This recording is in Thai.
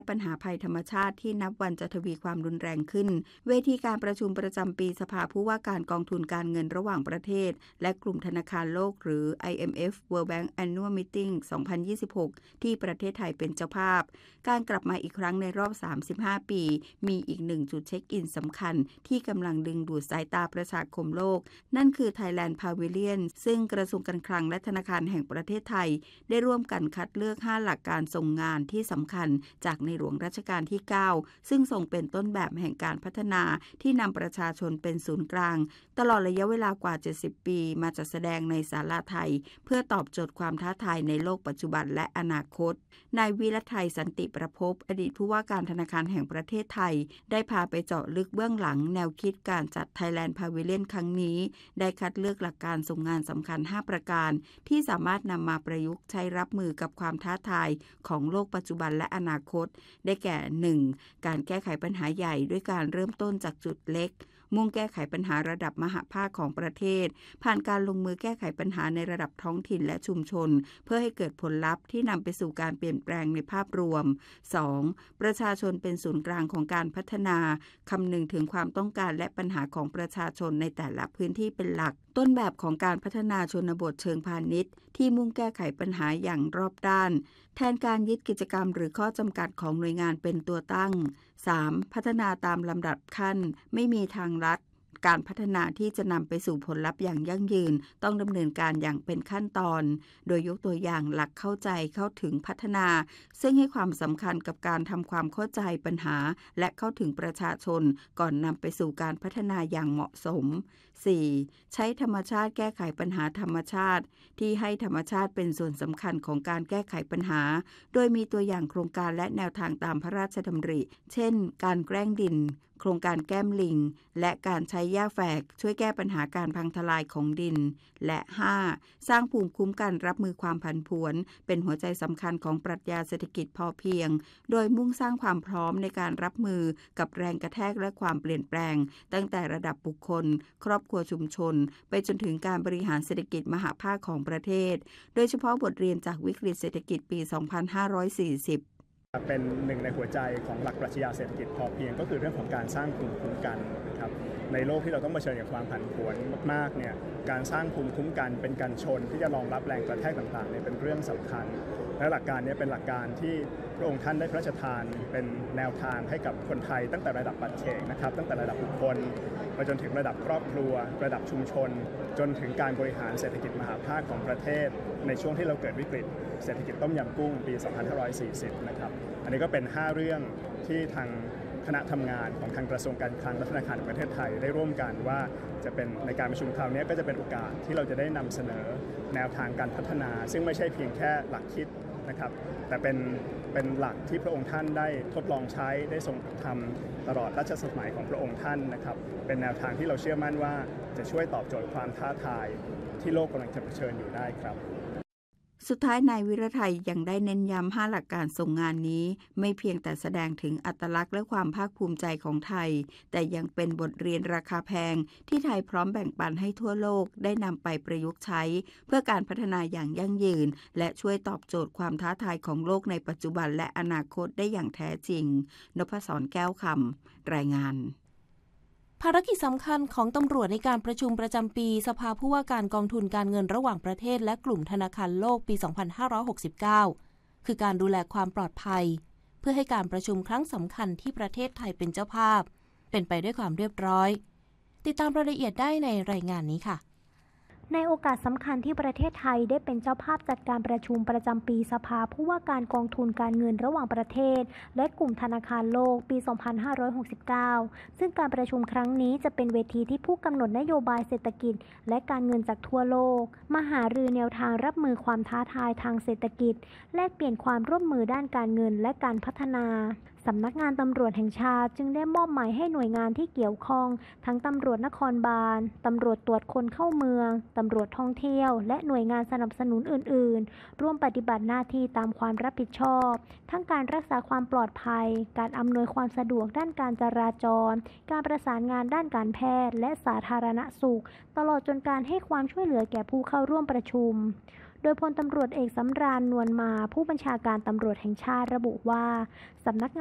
ปัญหาภัยธรรมชาติที่นับวันจะทวีความรุนแรงขึ้นเวทีการประชุมประจำปีสภาผู้ว่าการกองทุนการเงินระหว่างประเทศและกลุ่มธนาคารโลกหรือ IMF World Bank Annual Meeting 2026 ที่ประเทศไทยเป็นเจ้าภาพการกลับมาอีกครั้งในรอบ35 ปีมีอีกหนึ่งจุดเช็คอินสำคัญที่กำลังดึงดูดสายตาประชาคมโลกนั่นคือ Thailand Pavilion ซึ่งกระทรวงการคลังและธนาคารแห่งประเทศไทยได้ร่วมกันคัดเลือก5หลักการส่งงานที่สำคัญจากในหลวงรัชกาลที่ 9 ซึ่งทรงเป็นต้นแบบแห่งการพัฒนาที่นำประชาชนเป็นศูนย์กลางตลอดระยะเวลากว่า70 ปีมาจัดแสดงในศาลาไทยเพื่อตอบโจทย์ความท้าทายในโลกปัจจุบันและอนาคตนายวิรทัยสันติประภพอดีตผู้ว่าการธนาคารแห่งประเทศไทยได้พาไปเจาะลึกเบื้องหลังแนวคิดการจัด Thailand Pavilion ครั้งนี้ได้คัดเลือกหลักการส่งงานสำคัญ5ประการที่สามารถนำมาประยุกต์ใช้รับมือกับความท้าทายของโลกปัจจุบันและอนาคตได้แก่ 1. การแก้ไขปัญหาใหญ่ด้วยการเริ่มต้นจากจุดเล็กมุ่งแก้ไขปัญหาระดับมหภาคของประเทศผ่านการลงมือแก้ไขปัญหาในระดับท้องถิ่นและชุมชนเพื่อให้เกิดผลลัพธ์ที่นำไปสู่การเปลี่ยนแปลงในภาพรวม 2. ประชาชนเป็นศูนย์กลางของการพัฒนาคำนึงถึงความต้องการและปัญหาของประชาชนในแต่ละพื้นที่เป็นหลักต้นแบบของการพัฒนาชนบทเชิงพาณิชย์ที่มุ่งแก้ไขปัญหาอย่างรอบด้านแทนการยึดกิจกรรมหรือข้อจำกัดของหน่วยงานเป็นตัวตั้ง 3. พัฒนาตามลำดับขั้นไม่มีทางลัดการพัฒนาที่จะนำไปสู่ผลลัพธ์อย่างยั่งยืนต้องดำเนินการอย่างเป็นขั้นตอนโดยยกตัวอย่างหลักเข้าใจเข้าถึงพัฒนาซึ่งให้ความสำคัญกับการทำความเข้าใจปัญหาและเข้าถึงประชาชนก่อนนำไปสู่การพัฒนาอย่างเหมาะสม 4. ใช้ธรรมชาติแก้ไขปัญหาธรรมชาติที่ให้ธรรมชาติเป็นส่วนสำคัญของการแก้ไขปัญหาโดยมีตัวอย่างโครงการและแนวทางตามพระราชดำริเช่นการแกล้งดินโครงการแก้มลิงและการใช้หญ้าแฝกช่วยแก้ปัญหาการพังทลายของดินและ 5. สร้างภูมิคุ้มกันรับมือความผันผวนเป็นหัวใจสำคัญของปรัชญาเศรษฐกิจพอเพียงโดยมุ่งสร้างความพร้อมในการรับมือกับแรงกระแทกและความเปลี่ยนแปลงตั้งแต่ระดับบุคคลครอบครัวชุมชนไปจนถึงการบริหารเศรษฐกิจมหภาคของประเทศโดยเฉพาะบทเรียนจากวิกฤตเศรษฐกิจปี 2540 เป็นหนึ่งในหัวใจของหลักปรัชญาเศรษฐกิจพอเพียงก็คือเรื่องของการสร้างภูมิคุ้มกันนะครับในโลกที่เราต้องเผชิญกับความผันผวนมากๆเนี่ยการสร้างภูมิคุ้มกันเป็นกันชนที่จะรองรับแรงกระแทกต่างๆเนี่ยเป็นเรื่องสำคัญและหลักการนี้เป็นหลักการที่พระองค์ท่านได้พระราชทานเป็นแนวทางให้กับคนไทยตั้งแต่ระดับปัจเจกนะครับตั้งแต่ระดับบุคคลไปจนถึงระดับครอบครัวระดับชุมชนจนถึงการบริหารเศรษฐกิจมหภาคของประเทศในช่วงที่เราเกิดวิกฤตเศรษฐกิจต้มยำกุ้งปี 2540 นะครับอันนี้ก็เป็น5เรื่องที่ทางคณะทำงานของทางกระทรวงการคลังและธนาคารแห่งประเทศไทยได้ร่วมกันว่าจะเป็นในการประชุมคราวนี้ก็จะเป็นโอกาสที่เราจะได้นำเสนอแนวทางการพัฒนาซึ่งไม่ใช่เพียงแค่หลักคิดนะครับแต่เป็นหลักที่พระองค์ท่านได้ทดลองใช้ได้ทรงทำตลอดรัชสมัยของพระองค์ท่านนะครับเป็นแนวทางที่เราเชื่อมั่นว่าจะช่วยตอบโจทย์ความท้าทายที่โลกกำลังจะเผชิญอยู่ได้ครับสุดท้ายนายวิรทัยยังได้เน้นย้ำ5หลักการส่งงานนี้ไม่เพียงแต่แสดงถึงอัตลักษณ์และความภาคภูมิใจของไทยแต่ยังเป็นบทเรียนราคาแพงที่ไทยพร้อมแบ่งปันให้ทั่วโลกได้นำไปประยุกต์ใช้เพื่อการพัฒนาอย่างยั่งยืนและช่วยตอบโจทย์ความท้าทายของโลกในปัจจุบันและอนาคตได้อย่างแท้จริงนพศร แก้วคำรายงานภารกิจสำคัญของตำรวจในการประชุมประจำปีสภาผู้ว่าการกองทุนการเงินระหว่างประเทศและกลุ่มธนาคารโลกปี 2569 คือการดูแลความปลอดภัยเพื่อให้การประชุมครั้งสำคัญที่ประเทศไทยเป็นเจ้าภาพเป็นไปด้วยความเรียบร้อยติดตามรายละเอียดได้ในรายงานนี้ค่ะในโอกาสสำคัญที่ประเทศไทยได้เป็นเจ้าภาพจัดการประชุมประจำปีสภาผู้ว่าการกองทุนการเงินระหว่างประเทศและกลุ่มธนาคารโลกปี 2569 ซึ่งการประชุมครั้งนี้จะเป็นเวทีที่ผู้กำหนดนโยบายเศรษฐกิจและการเงินจากทั่วโลกมาหารือแนวทางรับมือความท้าทายทางเศรษฐกิจแลกเปลี่ยนความร่วมมือด้านการเงินและการพัฒนาสำนักงานตำรวจแห่งชาติจึงได้มอบหมายให้หน่วยงานที่เกี่ยวข้องทั้งตำรวจนครบาลตำรวจตรวจคนเข้าเมืองตำรวจท่องเที่ยวและหน่วยงานสนับสนุนอื่นๆร่วมปฏิบัติหน้าที่ตามความรับผิดชอบทั้งการรักษาความปลอดภัยการอำนวยความสะดวกด้านการจราจรการประสานงานด้านการแพทย์และสาธารณสุขตลอดจนการให้ความช่วยเหลือแก่ผู้เข้าร่วมประชุมโดยพลตำรวจเอกสำราญ นวลมาผู้บัญชาการตำรวจแห่งชาติระบุว่าสำนัก